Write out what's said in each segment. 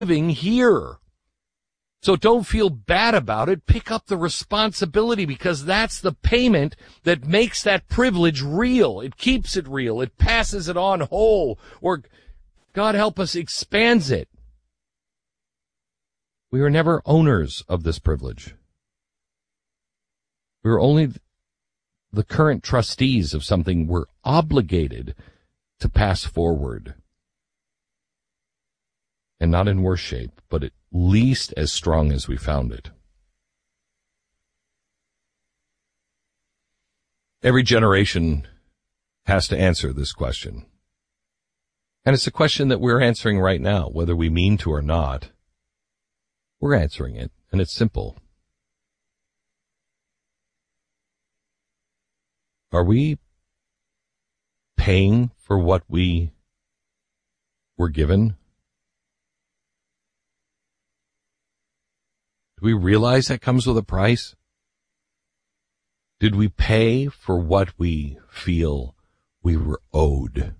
living here. So don't feel bad about it. Pick up the responsibility, because that's the payment that makes that privilege real. It keeps it real. It passes it on whole, or God help us, expands it. We were never owners of this privilege. We were only the current trustees of something we're obligated to pass forward. And not in worse shape, but at least as strong as we found it. Every generation has to answer this question. And it's a question that we're answering right now, whether we mean to or not. We're answering it, and it's simple. Are we paying for what we were given? Do we realize that comes with a price? Did we pay for what we feel we were owed?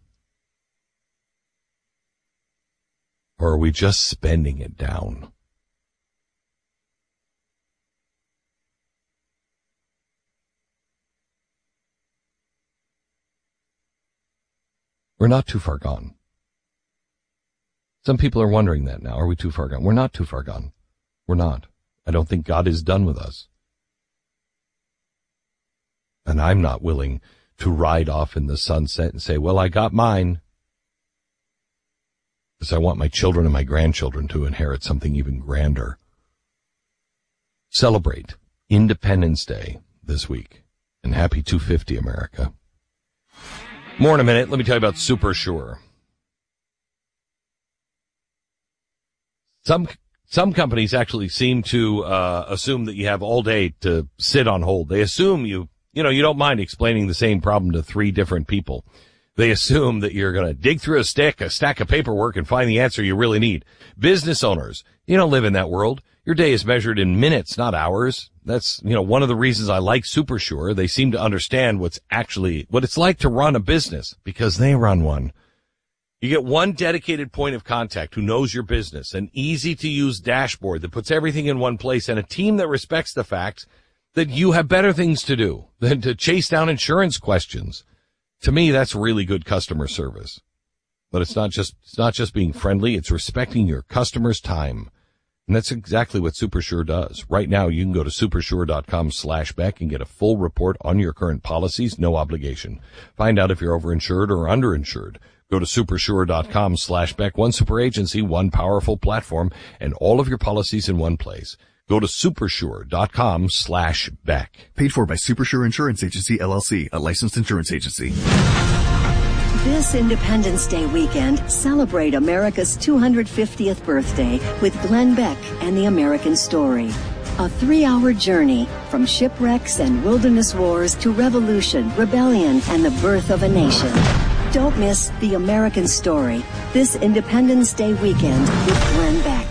Or are we just spending it down? We're not too far gone. Some people are wondering that now. Are we too far gone? We're not too far gone. We're not. I don't think God is done with us. And I'm not willing to ride off in the sunset and say, well, I got mine. Because I want my children and my grandchildren to inherit something even grander. Celebrate Independence Day this week. And happy 250, America. More in a minute. Let me tell you about Super Sure. Some companies actually seem to assume that you have all day to sit on hold. They assume you don't mind explaining the same problem to 3 different people. They assume that you're going to dig through a stack of paperwork and find the answer you really need. Business owners, you don't live in that world. Your day is measured in minutes, not hours. That's, one of the reasons I like Super Sure. They seem to understand what it's like to run a business, because they run one. You get one dedicated point of contact who knows your business, an easy-to-use dashboard that puts everything in one place, and a team that respects the fact that you have better things to do than to chase down insurance questions. To me, that's really good customer service. But it's not just being friendly, it's respecting your customer's time. And that's exactly what Super Sure does. Right now, you can go to supersure.com/Beck and get a full report on your current policies, no obligation. Find out if you're overinsured or underinsured. Go to supersure.com/Beck. One super agency, one powerful platform, and all of your policies in one place. Go to supersure.com/Beck. Paid for by Supersure Insurance Agency, LLC, a licensed insurance agency. This Independence Day weekend, celebrate America's 250th birthday with Glenn Beck and the American Story. A 3-hour journey from shipwrecks and wilderness wars to revolution, rebellion, and the birth of a nation. Don't miss the American Story this Independence Day weekend with Glenn Beck.